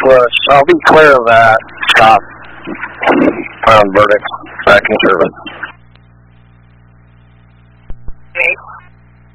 I'll be clear of that. Stop. Found verdict. Back in service.